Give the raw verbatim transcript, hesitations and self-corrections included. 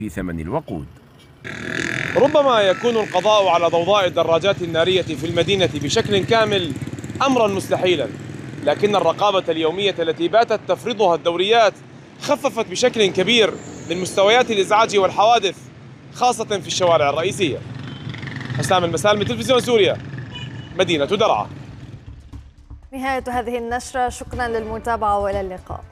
في ثمن الوقود. ربما يكون القضاء على ضوضاء الدراجات النارية في المدينة بشكل كامل أمرا مستحيلا، لكن الرقابة اليومية التي باتت تفرضها الدوريات خففت بشكل كبير من مستويات الإزعاج والحوادث، خاصة في الشوارع الرئيسية. حسام المسالمي، تلفزيون سوريا، مدينة درعا. نهاية هذه النشرة، شكرا للمتابعة وإلى اللقاء.